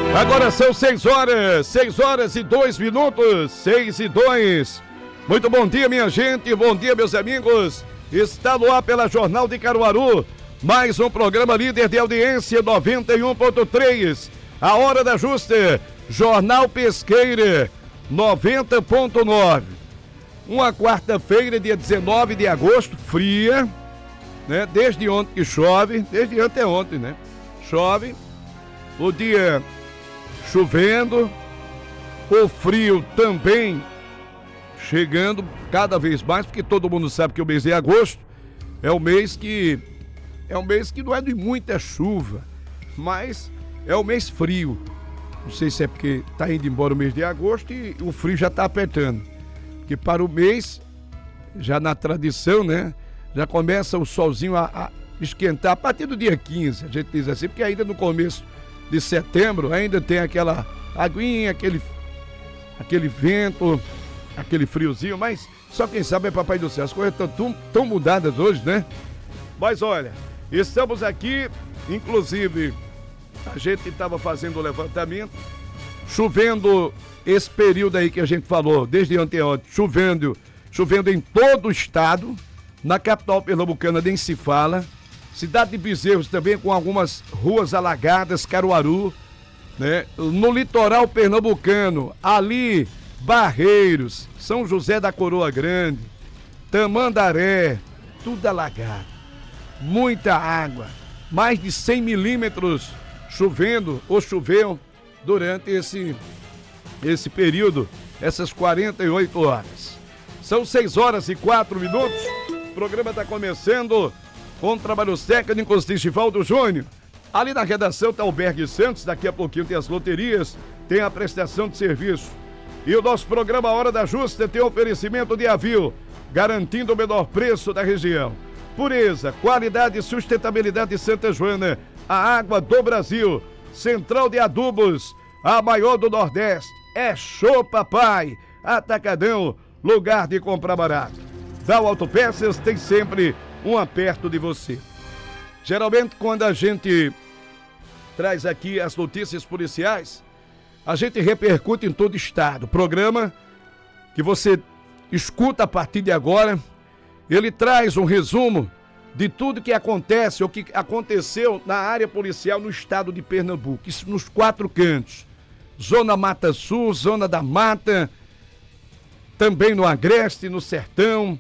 Agora são 6 horas e 2 minutos, 6 e 2. Muito bom dia, minha gente, bom dia, meus amigos. Está no ar pela Jornal de Caruaru, mais um programa líder de audiência 91.3. A hora da justa, Jornal Pesqueira 90.9. Uma quarta-feira, dia 19 de agosto, fria, né? Desde ontem que chove, desde anteontem, né? Chove, o dia chovendo, o frio também chegando cada vez mais, porque todo mundo sabe que o mês de agosto é um mês que não é de muita chuva, mas é um mês frio. Não sei se é porque está indo embora o mês de agosto e o frio já está apertando. Porque para o mês, já na tradição, né? Já começa o solzinho a esquentar a partir do dia 15, a gente diz assim, porque ainda no começo de setembro ainda tem aquela aguinha, aquele vento, aquele friozinho, mas só quem sabe é Papai do Céu. As coisas estão tão mudadas hoje, né? Mas olha, estamos aqui, inclusive a gente estava fazendo o levantamento, chovendo esse período aí que a gente falou, desde anteontem, chovendo em todo o estado, na capital pernambucana nem se fala, cidade de Bezerros também com algumas ruas alagadas, Caruaru, né? No litoral pernambucano, ali, Barreiros, São José da Coroa Grande, Tamandaré, tudo alagado, muita água, mais de 100 milímetros chovendo ou choveu durante esse período, essas 48 horas. São 6 horas e 4 minutos, o programa está começando com trabalhos técnicos de Givaldo Júnior. Ali na redação está o Berg Santos, daqui a pouquinho tem as loterias, tem a prestação de serviço. E o nosso programa Hora da Justa tem oferecimento de Avil, garantindo o menor preço da região. Pureza, qualidade e sustentabilidade de Santa Joana, a água do Brasil. Central de Adubos, a maior do Nordeste, é Show Papai. Atacadão, lugar de comprar barato. Dal Autopeças tem sempre um perto de você. Geralmente quando a gente traz aqui as notícias policiais, a gente repercute em todo o estado. Programa que você escuta a partir de agora, ele traz um resumo de tudo que acontece ou que aconteceu na área policial no estado de Pernambuco. Isso nos 4 cantos. Zona Mata Sul, Zona da Mata, também no Agreste, no Sertão,